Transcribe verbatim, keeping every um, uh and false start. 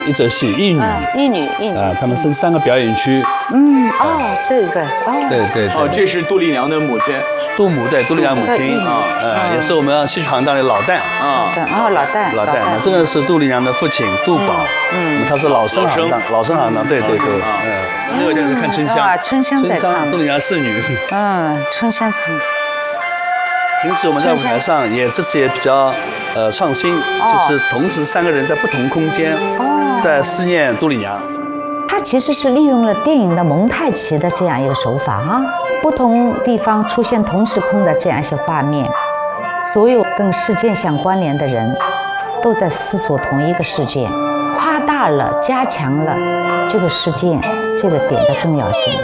一则戏，一女， 嗯，一女一女啊，他们分三个表演区。 嗯，哦，这个，哦， 对对哦， 对， 这是杜丽娘的母亲。 杜母对杜丽娘母亲啊， 呃，也是我们戏曲行当的老旦。 啊， 哦，老旦， 老旦，那这个是杜丽娘的父亲杜宝，嗯，他是老生行当，老生行当，对对对，嗯，那个就是看春香， 哇，春香在唱， 杜丽娘四女， 嗯，春香唱。 平时我们在舞台上也这次也比较呃创新，就是同时三个人在不同空间，在思念杜丽娘。 它其实是利用了电影的蒙太奇的这样一个手法啊，不同地方出现同时空的这样一些画面，所有跟事件相关联的人都在思索同一个事件，夸大了、加强了这个事件这个点的重要性。